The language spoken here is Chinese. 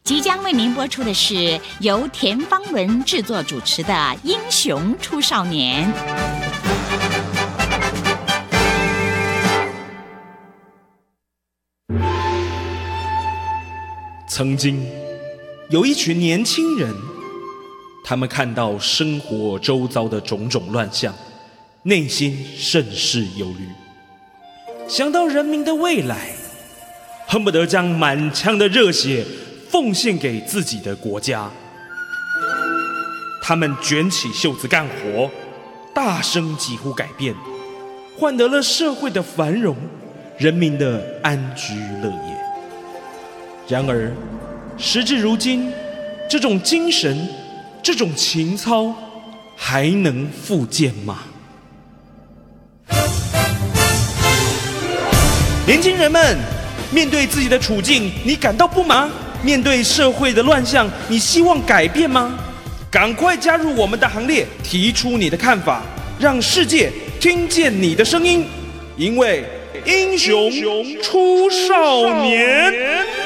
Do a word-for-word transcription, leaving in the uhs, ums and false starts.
即将为您播出的是由田芳文制作主持的《英雄出少年》。 曾经有一群年轻人，他们看到生活周遭的种种乱象，内心甚是忧虑，想到人民的未来，恨不得将满腔的热血奉献给自己的国家。他们卷起袖子干活，大声疾呼改变，换得了社会的繁荣，人民的安居乐业。然而时至如今，这种精神，这种情操还能复见吗？年轻人们，面对自己的处境，你感到不满？面对社会的乱象，你希望改变吗？赶快加入我们的行列，提出你的看法，让世界听见你的声音。因为英雄出少年。